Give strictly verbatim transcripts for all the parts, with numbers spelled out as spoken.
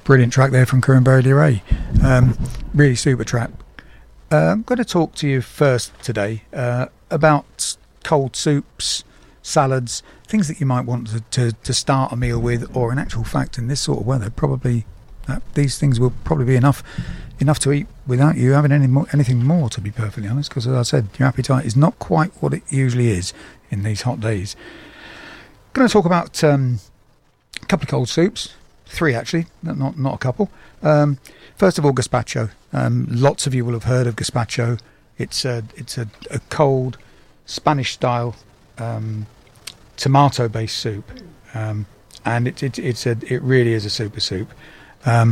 brilliant track there from Corinne Ray. Um, really super track. Uh, I'm going to talk to you first today uh, about cold soups, salads, things that you might want to, to, to start a meal with, or in actual fact, in this sort of weather, probably uh, these things will probably be enough enough to eat without you having any more, anything more, to be perfectly honest, because as I said, your appetite is not quite what it usually is in these hot days. I'm going to talk about um, a couple of cold soups. Three actually, not not a couple. Um, first of all, gazpacho. Um, lots of you will have heard of gazpacho. It's a it's a, a cold Spanish style um, tomato based soup, um, and it, it it's a it really is a super soup. Um,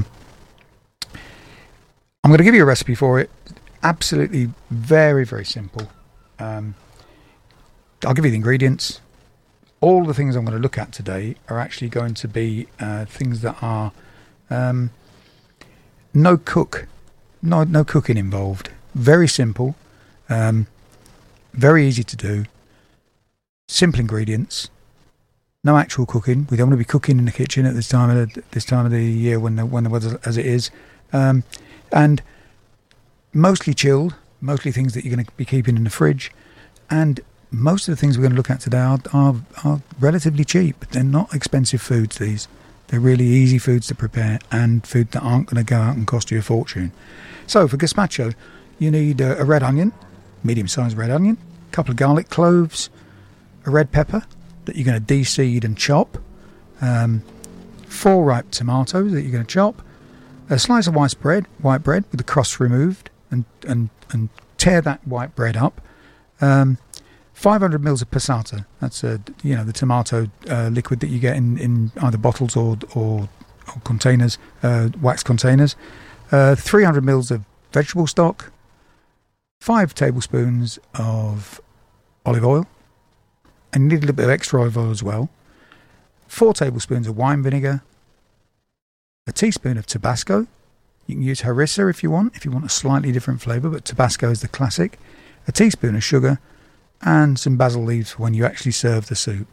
I'm going to give you a recipe for it. Absolutely very very simple. Um, I'll give you the ingredients. All the things I'm going to look at today are actually going to be uh, things that are um, no cook, no no cooking involved. Very simple, um, very easy to do. Simple ingredients, no actual cooking. We don't want to be cooking in the kitchen at this time of the, this time of the year when the when the weather as it is, um, and mostly chilled. Mostly things that you're going to be keeping in the fridge, and most of the things we're going to look at today are, are, are relatively cheap. They're not expensive foods, these. They're really easy foods to prepare and food that aren't going to go out and cost you a fortune. So for gazpacho, you need a, a red onion, medium-sized red onion, a couple of garlic cloves, a red pepper that you're going to de-seed and chop, um, four ripe tomatoes that you're going to chop, a slice of white bread, white bread with the crust removed, and, and, and tear that white bread up, um, five hundred mils of passata. That's a you know the tomato uh, liquid that you get in, in either bottles or or, or containers, uh, wax containers. Uh, three hundred mils of vegetable stock. Five tablespoons of olive oil, and you need a little bit of extra olive oil as well. Four tablespoons of wine vinegar. A teaspoon of Tabasco. You can use harissa if you want, if you want a slightly different flavour, but Tabasco is the classic. A teaspoon of sugar. And some basil leaves for when you actually serve the soup.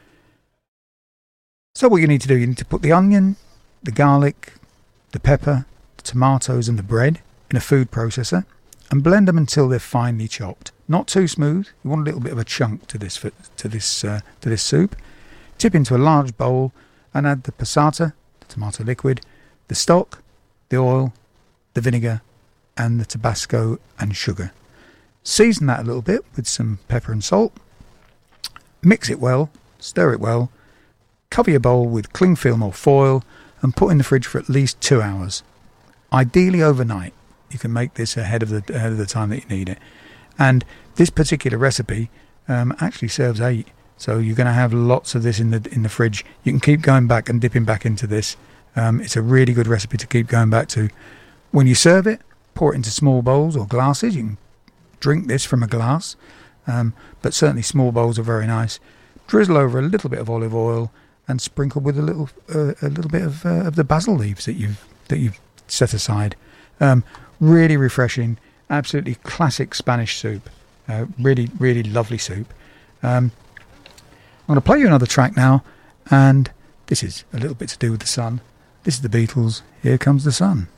So what you need to do, you need to put the onion, the garlic, the pepper, the tomatoes and the bread in a food processor and blend them until they're finely chopped. Not too smooth. You want a little bit of a chunk to this to this uh, to this soup. Tip into a large bowl and add the passata, the tomato liquid, the stock, the oil, the vinegar and the Tabasco and sugar. Season that a little bit with some pepper and salt. Mix it well, stir it well. Cover your bowl with cling film or foil and put in the fridge for at least two hours. Ideally overnight. You can make this ahead of the ahead of the time that you need it. And this particular recipe um, actually serves eight, so you're going to have lots of this in the in the fridge. You can keep going back and dipping back into this. Um, it's a really good recipe to keep going back to. When you serve it, pour it into small bowls or glasses. You can drink this from a glass, um, but certainly small bowls are very nice. Drizzle over a little bit of olive oil and sprinkle with a little uh, a little bit of, uh, of the basil leaves that you've that you've set aside. Um, really refreshing, absolutely classic Spanish soup. Uh, really, really lovely soup. Um, I'm going to play you another track now, and this is a little bit to do with the sun. This is the Beatles. Here Comes the Sun.